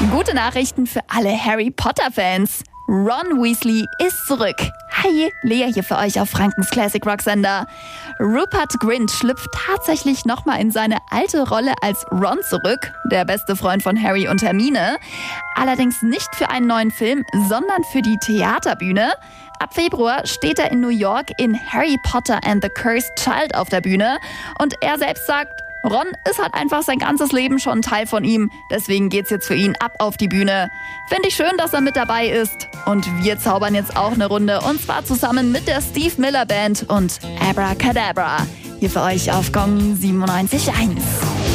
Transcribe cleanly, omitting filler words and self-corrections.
Gute Nachrichten für alle Harry Potter-Fans. Ron Weasley ist zurück. Hi, Lea hier für euch auf Frankens Classic Rock Sender. Rupert Grint schlüpft tatsächlich nochmal in seine alte Rolle als Ron zurück, der beste Freund von Harry und Hermine. Allerdings nicht für einen neuen Film, sondern für die Theaterbühne. Ab Februar steht er in New York in Harry Potter and the Cursed Child auf der Bühne. Und er selbst sagt, Ron ist halt einfach sein ganzes Leben schon ein Teil von ihm. Deswegen geht's jetzt für ihn ab auf die Bühne. Finde ich schön, dass er mit dabei ist. Und wir zaubern jetzt auch eine Runde. Und zwar zusammen mit der Steve Miller Band und Abracadabra. Hier für euch auf Gong 97.1.